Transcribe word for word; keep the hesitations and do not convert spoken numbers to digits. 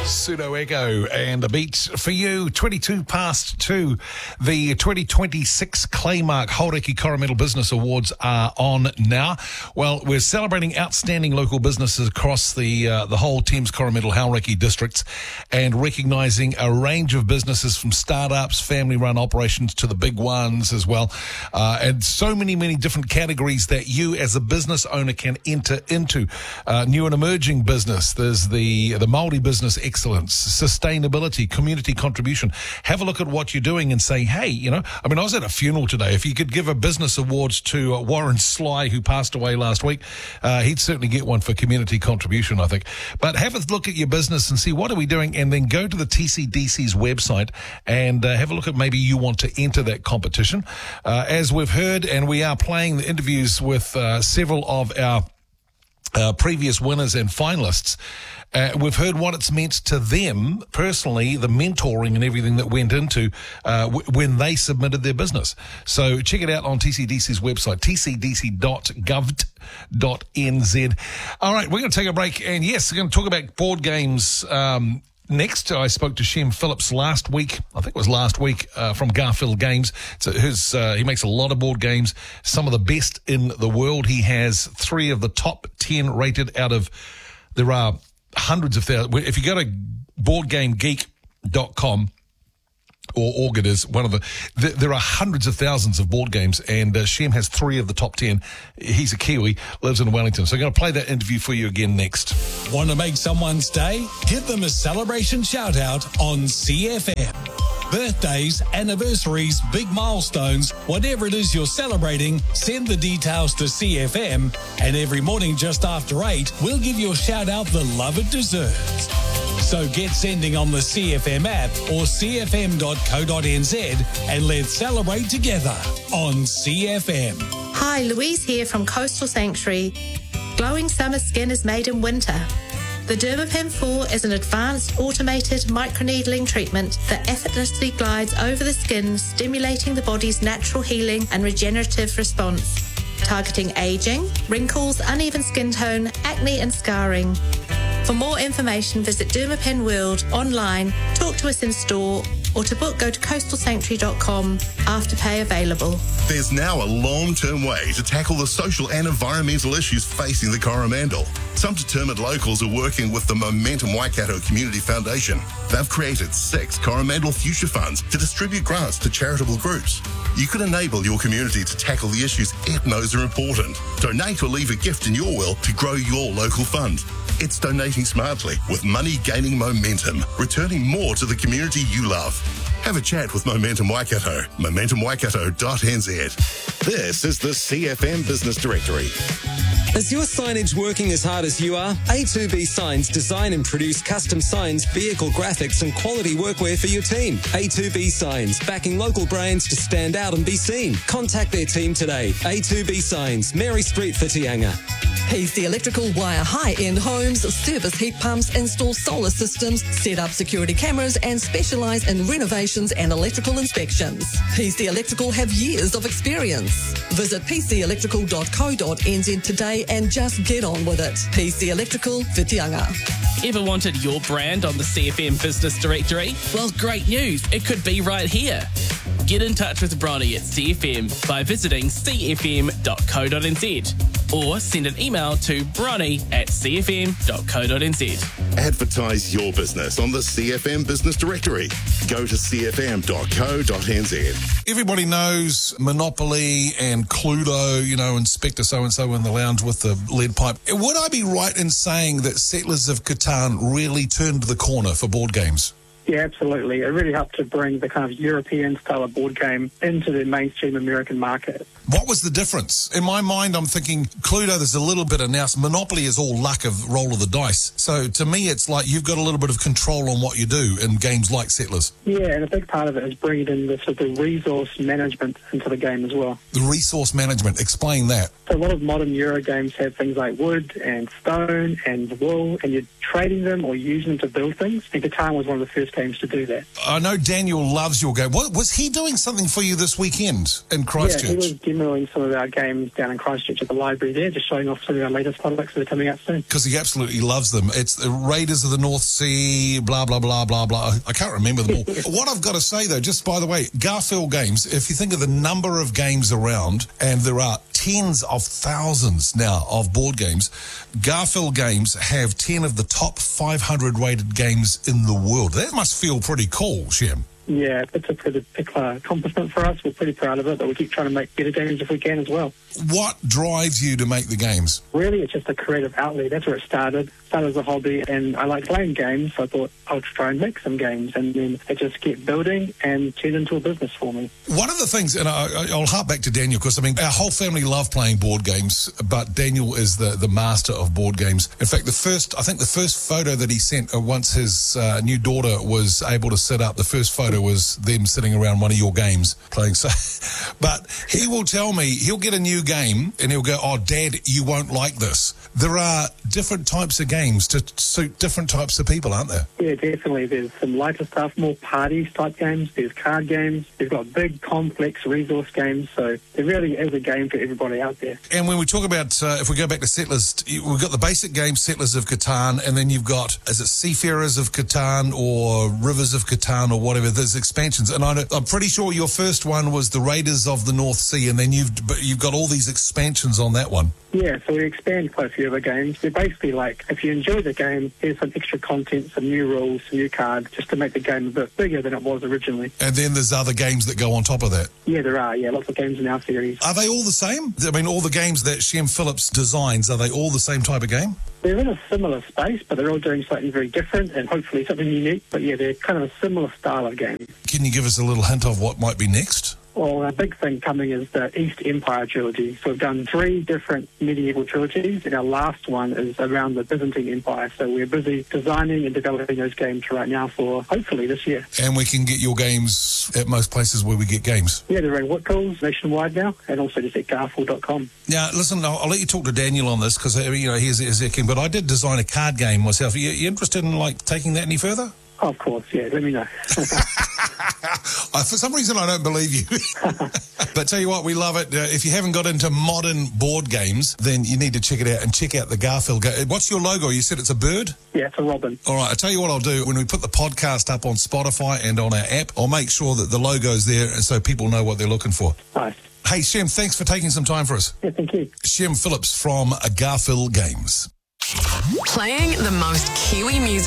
Pseudo Echo and the beat for you. twenty-two past two. The twenty twenty-six Claymark Hauraki Coromandel Business Awards are on now. Well, we're celebrating outstanding local businesses across the uh, the whole Thames Coromandel Hauraki districts and recognising a range of businesses from startups, family-run operations to the big ones as well. Uh, and so many, many different categories that you as a business owner can enter into. Uh, new and emerging business. There's the, the Māori business excellence, sustainability, community contribution. Have a look at what you're doing and say, hey, you know, I mean, I was at a funeral today. If you could give a business awards to uh, Warren Sly, who passed away last week, uh, he'd certainly get one for community contribution, I think. But have a look at your business and see what are we doing, and then go to the T C D C's website and uh, have a look at maybe you want to enter that competition. Uh, as we've heard, and we are playing the interviews with uh, several of our Uh, previous winners and finalists. Uh, we've heard what it's meant to them personally, the mentoring and everything that went into uh, w- when they submitted their business. So check it out on T C D C's website, t c d c dot gov dot n z. All right, we're going to take a break, and yes, we're going to talk about board games um next. I spoke to Shem Phillips last week, I think it was last week, uh, from Garfield Games. So his, uh, he makes a lot of board games, some of the best in the world. He has three of the top ten rated out of, there are hundreds of thousands. If you go to board game geek dot com, or org it is, one of the, th- there are hundreds of thousands of board games, and uh, Shem has three of the top ten. He's a Kiwi, lives in Wellington. So I'm going to play that interview for you again next. Want to make someone's day? Give them a celebration shout out on C F M. Birthdays, anniversaries, big milestones, whatever it is you're celebrating, send the details to C F M, and every morning just after eight, we'll give your shout out the love it deserves. So get sending on the C F M app or c f m dot co dot n z and let's celebrate together on C F M. Hi, Louise here from Coastal Sanctuary. Glowing summer skin is made in winter. The Dermapen four is an advanced automated microneedling treatment that effortlessly glides over the skin, stimulating the body's natural healing and regenerative response, targeting aging, wrinkles, uneven skin tone, acne and scarring. For more information, visit Dermapen World online, talk to us in store, or to book, go to coastal sanctuary dot com. Afterpay available. There's now a long-term way to tackle the social and environmental issues facing the Coromandel. Some determined locals are working with the Momentum Waikato Community Foundation. They've created six Coromandel Future Funds to distribute grants to charitable groups. You can enable your community to tackle the issues it knows are important. Donate or leave a gift in your will to grow your local fund. It's donating smartly, with money gaining momentum, returning more to the community you love. Have a chat with Momentum Waikato, momentum waikato dot n z. This is the C F M Business Directory. Is your signage working as hard as you are? A two B Signs design and produce custom signs, vehicle graphics and quality workwear for your team. A two B Signs, backing local brands to stand out and be seen. Contact their team today. A two B Signs, Mary Street, Whitianga. P C Electrical wire high-end homes, service heat pumps, install solar systems, set up security cameras and specialise in renovations and electrical inspections. P C Electrical have years of experience. Visit p c electrical dot co dot n z today and just get on with it. P C Electrical, Whitianga. Ever wanted your brand on the C F M Business Directory? Well, great news. It could be right here. Get in touch with Bronny at C F M by visiting c f m dot co dot n z or send an email to bronny at c f m dot co dot n z. Advertise your business on the C F M Business Directory. Go to c f m dot co dot n z. Everybody knows Monopoly and Cluedo, you know, Inspector so-and-so in the lounge with the lead pipe. Would I be right in saying that Settlers of Catan really turned the corner for board games? Yeah, absolutely. It really helped to bring the kind of European style of board game into the mainstream American market. What was the difference? In my mind, I'm thinking Cluedo, there's a little bit of nous. Monopoly is all luck of roll of the dice. So to me, it's like you've got a little bit of control on what you do in games like Settlers. Yeah, and a big part of it is bringing in the sort of resource management into the game as well. The resource management, explain that. So a lot of modern Euro games have things like wood and stone and wool, and you're trading them or using them to build things. And Catan was one of the first games to do that. I know Daniel loves your game. What, was he doing something for you this weekend in Christchurch? Yeah, he was demoing some of our games down in Christchurch at the library there, just showing off some of our latest products that are coming out soon. Because he absolutely loves them. It's the Raiders of the North Sea, blah, blah, blah, blah, blah. I can't remember them all. What I've got to say, though, just by the way, Garfield Games, if you think of the number of games around, and there are tens of thousands now of board games, Garfield Games have ten of the top five hundred rated games in the world. That must feel pretty cool, Shem. Yeah, it's a pretty particular accomplishment for us. We're pretty proud of it, but we keep trying to make better games if we can as well. What drives you to make the games? Really, it's just a creative outlet. That's where it started. Started as a hobby, and I like playing games, so I thought I'll try and make some games, and then it just kept building and turned into a business for me. One of the things, and I, I'll harp back to Daniel, because, I mean, our whole family love playing board games, but Daniel is the, the master of board games. In fact, the first, I think the first photo that he sent uh, once his uh, new daughter was able to sit up, the first photo was them sitting around one of your games playing. So, but he will tell me, he'll get a new game and he'll go, oh, Dad, you won't like this. There are different types of games to suit different types of people, aren't there? Yeah, definitely. There's some lighter stuff, more parties type games. There's card games. We've got big, complex resource games. So there really is a game for everybody out there. And when we talk about, uh, if we go back to Settlers, we've got the basic game, Settlers of Catan, and then you've got, is it Seafarers of Catan or Rivers of Catan or whatever? There's expansions. And I know, I'm pretty sure your first one was the Raiders of the North Sea, and then you've you've got all these expansions on that one. Yeah, so we expand quite a few of our games. They're basically like, if you enjoy the game, here's some extra content, some new rules, some new cards, just to make the game a bit bigger than it was originally. And then there's other games that go on top of that. Yeah, there are. Yeah, lots of games in our series. Are they all the same? I mean, all the games that Shem Phillips designs, are they all the same type of game? They're in a similar space, but they're all doing something very different and hopefully something unique. But yeah, they're kind of a similar style of game. Can you give us a little hint of what might be next? Well, a big thing coming is the East Empire trilogy. So we've done three different medieval trilogies, and our last one is around the Byzantine Empire. So we're busy designing and developing those games right now for hopefully this year. And we can get your games at most places where we get games? Yeah, they're in Whitcoulls nationwide now, and also just at garfield dot com. Now, listen, I'll, I'll let you talk to Daniel on this, because, you know, he's, he's a king, but I did design a card game myself. Are you, you interested in, like, taking that any further? Oh, of course, yeah, let me know. I, for some reason, I don't believe you. But tell you what, we love it. Uh, if you haven't got into modern board games, then you need to check it out and check out the Garfield game. What's your logo? You said it's a bird? Yeah, it's a robin. All right, I'll tell you what I'll do. When we put the podcast up on Spotify and on our app, I'll make sure that the logo's there so people know what they're looking for. Nice. Hey, Shem, thanks for taking some time for us. Yeah, thank you. Shem Phillips from Garfield Games. Playing the most Kiwi music